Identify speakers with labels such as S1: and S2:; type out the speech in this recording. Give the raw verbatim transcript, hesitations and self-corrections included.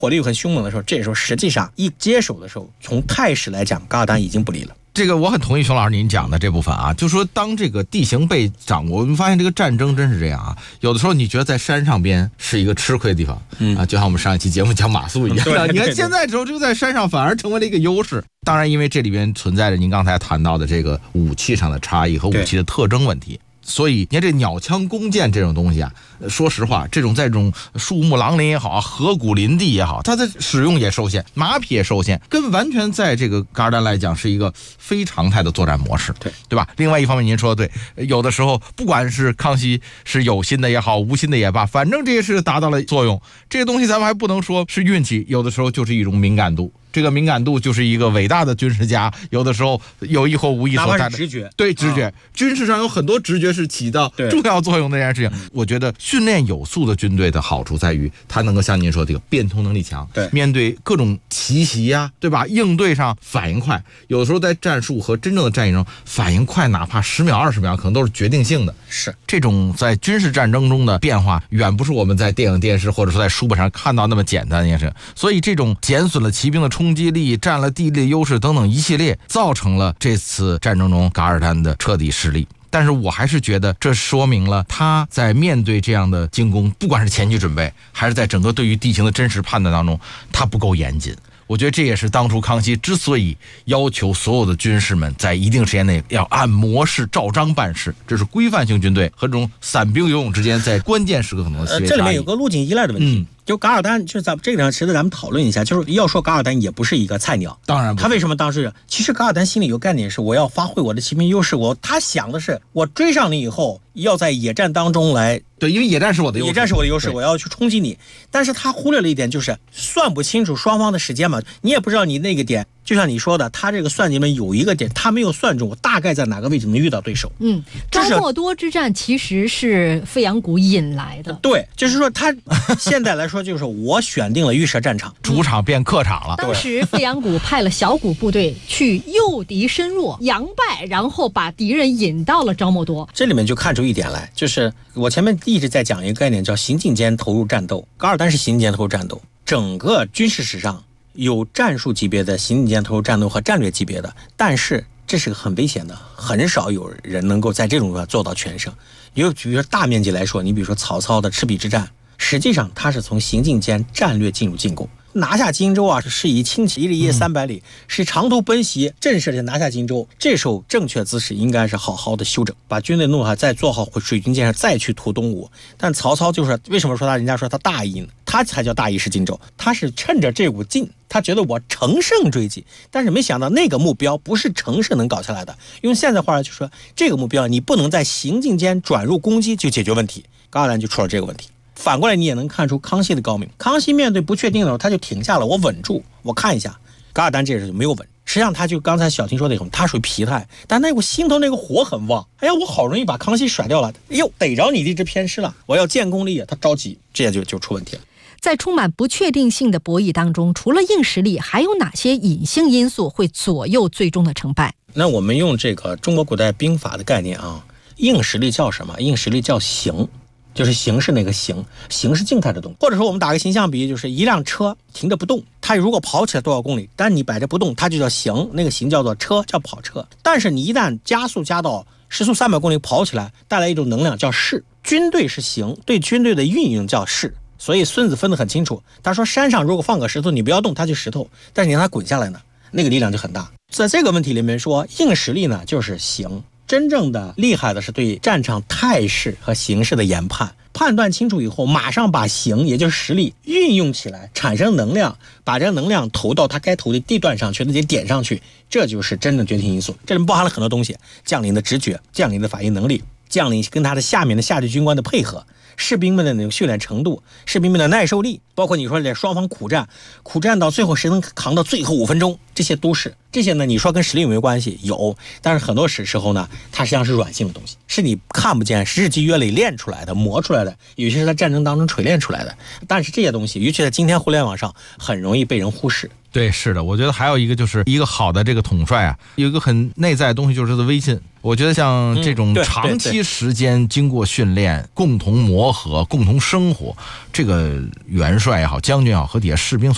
S1: 火力很凶猛的时候，这时候实际上一接手的时候，从态势来讲，噶尔丹已经不利了。
S2: 这个我很同意熊老师您讲的这部分啊，就说当这个地形被掌握，我们发现这个战争真是这样啊。有的时候你觉得在山上边是一个吃亏的地方，嗯啊，就像我们上一期节目讲马谡一样。
S1: 对，
S2: 你看现在之后就在山上反而成为了一个优势。当然，因为这里边存在着您刚才谈到的这个武器上的差异和武器的特征问题。所以你看这鸟枪弓箭这种东西啊，说实话，这种在这种树木狼林也好，河谷林地也好，它的使用也受限，马匹也受限，跟完全在这个噶尔丹来讲是一个非常态的作战模式，
S1: 对
S2: 对吧？另外一方面您说的对，有的时候不管是康熙是有心的也好，无心的也罢，反正这些是达到了作用。这个东西咱们还不能说是运气，有的时候就是一种敏感度。这个敏感度就是一个伟大的军事家，有的时候有意或无意所带的
S1: 直觉，
S2: 对直觉、啊，军事上有很多直觉是起到重要作用的这件事情。我觉得训练有素的军队的好处在于，它能够像您说这个变通能力强，
S1: 对，
S2: 面对各种奇袭呀、啊，对吧？应对上反应快，有的时候在战术和真正的战役中反应快，哪怕十秒、二十秒，可能都是决定性的。
S1: 是
S2: 这种在军事战争中的变化，远不是我们在电影、电视或者说在书本上看到那么简单的一件事。所以，这种减损了骑兵的冲击力，占了地利优势等等一系列，造成了这次战争中噶尔丹的彻底失利。但是我还是觉得这说明了他在面对这样的进攻，不管是前期准备还是在整个对于地形的真实判断当中，他不够严谨。我觉得这也是当初康熙之所以要求所有的军士们在一定时间内要按模式照章办事，这是规范性军队和这种散兵游勇之间在关键时刻可能的细微差异。
S1: 呃，这里面有个路径依赖的问题。嗯，就噶尔丹，就是咱们这个上值得咱们讨论一下。就是要说噶尔丹也不是一个菜鸟，
S2: 当然不是。
S1: 他为什么当时？其实噶尔丹心里有概念是，我要发挥我的骑兵优势。我他想的是，我追上你以后，要在野战当中来。
S2: 对，因为野战是我的优势，
S1: 野战是我的优势，我要去冲击你。但是他忽略了一点，就是算不清楚双方的时间嘛，你也不知道你那个点。就像你说的，他这个算计里面有一个点，他没有算中，我大概在哪个位置能遇到对手。
S3: 嗯，昭莫多之战其实是费扬古引来的。
S1: 对，就是说他现在来说，就是我选定了预设战场，
S2: 主场变客场了。
S3: 当时费扬古派了小股部队去诱敌深弱，佯败，然后把敌人引到了昭莫多。
S1: 这里面就看出一点来，就是我前面一直在讲一个概念，叫行进间投入战斗。噶尔丹是行进间投入战斗，整个军事史上有战术级别的行进间投入战斗和战略级别的，但是这是个很危险的，很少有人能够在这种情况做到全胜。你就比如说大面积来说，你比如说曹操的赤壁之战，实际上他是从行进间战略进入进攻，拿下荆州啊，是以轻骑一里夜三百里，是长途奔袭，震慑着拿下荆州。这时候正确姿势应该是好好的休整，把军队弄好，再做好水军建设，再去屠东吴。但曹操就是为什么说他人家说他大意呢？他才叫大意失荆州，他是趁着这股劲，他觉得我乘胜追击，但是没想到那个目标不是乘胜能搞下来的。用现在话来就说，这个目标你不能在行进间转入攻击就解决问题，噶尔丹就出了这个问题。反过来你也能看出康熙的高明，康熙面对不确定的时候他就停下了，我稳住，我看一下。噶尔丹这时候没有稳，实际上他就刚才小婷说那种，他属于疲态，但那股心头那个火很旺。哎呀，我好容易把康熙甩掉了，哎呦，逮着你这支偏师了，我要建功立业，他着急，这样就就出问题了。
S3: 在充满不确定性的博弈当中，除了硬实力，还有哪些隐性因素会左右最终的成败？
S1: 那我们用这个中国古代兵法的概念啊，硬实力叫什么？硬实力叫形，就是形是那个形，形是静态的东西。或者说我们打个形象比喻，就是一辆车停着不动，它如果跑起来多少公里，但你摆着不动，它就叫形，那个形叫做车，叫跑车。但是你一旦加速加到时速三百公里跑起来，带来一种能量叫势。军队是形，对军队的运用叫势。所以孙子分得很清楚，他说山上如果放个石头，你不要动，它就石头，但是你让它滚下来呢，那个力量就很大。在这个问题里面说，硬实力呢就是形，真正的厉害的是对战场态势和形势的研判，判断清楚以后，马上把形也就是实力运用起来，产生能量，把这个能量投到它该投的地段上去，那些点上去，这就是真正决定因素。这里面包含了很多东西，将领的直觉，将领的反应能力，将领跟他的下面的下级军官的配合，士兵们的那种训练程度，士兵们的耐受力，包括你说这双方苦战，苦战到最后谁能扛到最后五分钟，这些都是这些呢。你说跟实力有没有关系？有，但是很多时时候呢，它实际上是软性的东西，是你看不见，日积月累练出来的，磨出来的，有些是在战争当中锤炼出来的。但是这些东西，尤其在今天互联网上，很容易被人忽视。
S2: 对，是的，我觉得还有一个就是一个好的这个统帅啊，有一个很内在的东西就是他的威信。我觉得像这种长期时间经过训练、共同磨合、共同生活，这个元帅也好、将军也好和底下士兵所